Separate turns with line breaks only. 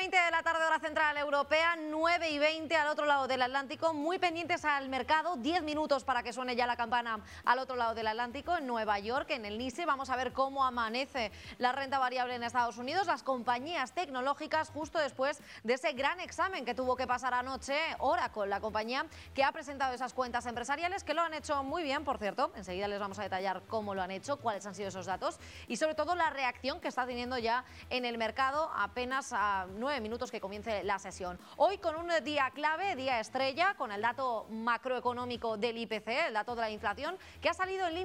8:20 de la tarde, hora central europea, 9:20 al otro lado del Atlántico, muy pendientes al mercado, 10 minutos para que suene ya la campana al otro lado del Atlántico, en Nueva York, en el NYSE. Vamos a ver cómo amanece la renta variable en Estados Unidos, las compañías tecnológicas, justo después de ese gran examen que tuvo que pasar anoche Oracle, la compañía que ha presentado esas cuentas empresariales, que lo han hecho muy bien, por cierto. Enseguida les vamos a detallar cómo lo han hecho, cuáles han sido esos datos y sobre todo la reacción que está teniendo ya en el mercado apenas a 9 minutos que comience la sesión. Hoy con un día clave, día estrella, con el dato macroeconómico del IPC, el dato de la inflación, que ha salido en línea